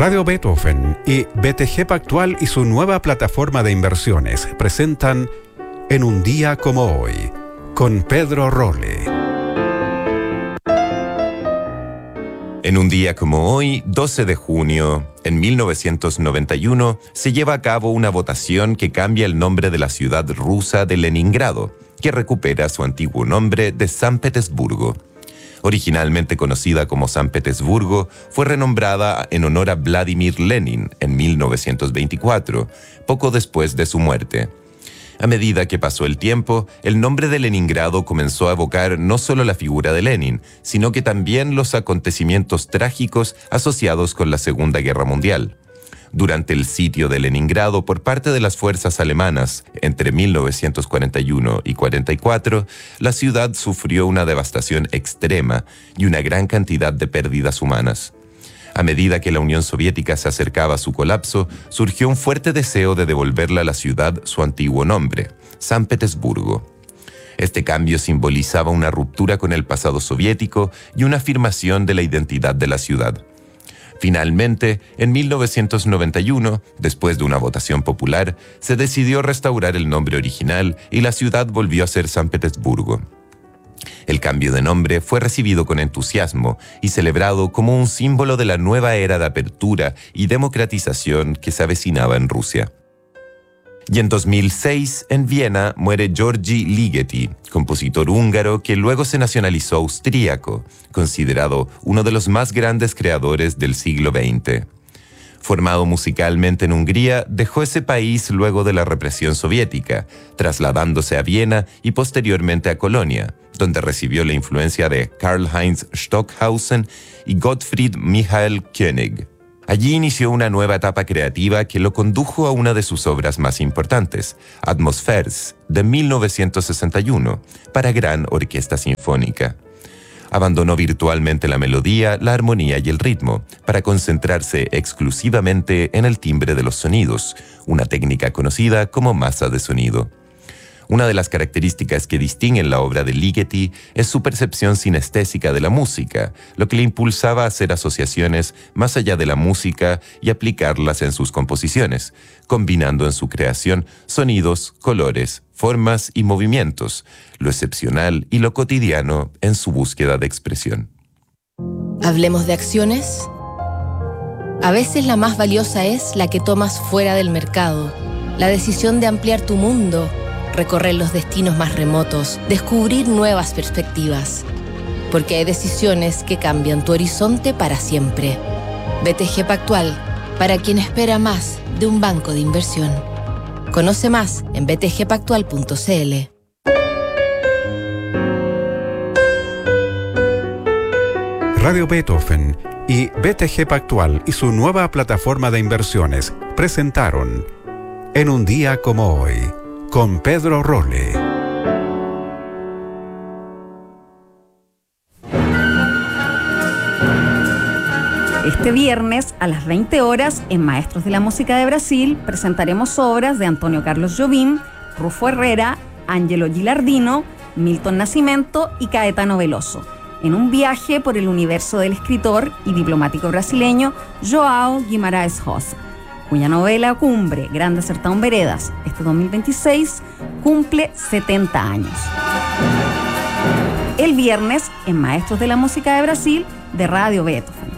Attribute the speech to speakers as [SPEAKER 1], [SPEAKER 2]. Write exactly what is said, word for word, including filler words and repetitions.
[SPEAKER 1] Radio Beethoven y B T G Pactual y su nueva plataforma de inversiones presentan En un día como hoy, con Pedro Rolle.
[SPEAKER 2] En un día como hoy, doce de junio, en mil novecientos noventa y uno, se lleva a cabo una votación que cambia el nombre de la ciudad rusa de Leningrado, que recupera su antiguo nombre de San Petersburgo. Originalmente conocida como San Petersburgo, fue renombrada en honor a Vladimir Lenin en mil novecientos veinticuatro, poco después de su muerte. A medida que pasó el tiempo, el nombre de Leningrado comenzó a evocar no solo la figura de Lenin, sino que también los acontecimientos trágicos asociados con la Segunda Guerra Mundial. Durante el sitio de Leningrado por parte de las fuerzas alemanas entre mil novecientos cuarenta y uno y cuarenta y cuatro, la ciudad sufrió una devastación extrema y una gran cantidad de pérdidas humanas. A medida que la Unión Soviética se acercaba a su colapso, surgió un fuerte deseo de devolverle a la ciudad su antiguo nombre, San Petersburgo. Este cambio simbolizaba una ruptura con el pasado soviético y una afirmación de la identidad de la ciudad. Finalmente, en mil novecientos noventa y uno, después de una votación popular, se decidió restaurar el nombre original y la ciudad volvió a ser San Petersburgo. El cambio de nombre fue recibido con entusiasmo y celebrado como un símbolo de la nueva era de apertura y democratización que se avecinaba en Rusia. Y en dos mil seis, en Viena, muere György Ligeti, compositor húngaro que luego se nacionalizó austríaco, considerado uno de los más grandes creadores del siglo veinte. Formado musicalmente en Hungría, dejó ese país luego de la represión soviética, trasladándose a Viena y posteriormente a Colonia, donde recibió la influencia de Karlheinz Stockhausen y Gottfried Michael Koenig. Allí inició una nueva etapa creativa que lo condujo a una de sus obras más importantes, Atmosphärs, de mil novecientos sesenta y uno, para gran orquesta sinfónica. Abandonó virtualmente la melodía, la armonía y el ritmo, para concentrarse exclusivamente en el timbre de los sonidos, una técnica conocida como masa de sonido. Una de las características que distinguen la obra de Ligeti es su percepción sinestésica de la música, lo que le impulsaba a hacer asociaciones más allá de la música y aplicarlas en sus composiciones, combinando en su creación sonidos, colores, formas y movimientos, lo excepcional y lo cotidiano en su búsqueda de expresión.
[SPEAKER 3] ¿Hablemos de acciones? A veces la más valiosa es la que tomas fuera del mercado, la decisión de ampliar tu mundo, recorrer los destinos más remotos, descubrir nuevas perspectivas. Porque hay decisiones que cambian tu horizonte para siempre. B T G Pactual, para quien espera más de un banco de inversión. Conoce más en b t g pactual punto c l.
[SPEAKER 1] Radio Beethoven y B T G Pactual y su nueva plataforma de inversiones presentaron En un día como hoy, con Pedro Rolle.
[SPEAKER 4] Este viernes a las veinte horas en Maestros de la Música de Brasil presentaremos obras de Antonio Carlos Jobim, Rufo Herrera, Ângelo Gilardino, Milton Nascimento y Caetano Veloso, en un viaje por el universo del escritor y diplomático brasileño João Guimarães Rosa, cuya novela Cumbre, Grandes Sertão Veredas, este dos mil veintiséis, cumple setenta años. El viernes, en Maestros de la Música de Brasil, de Radio Beethoven.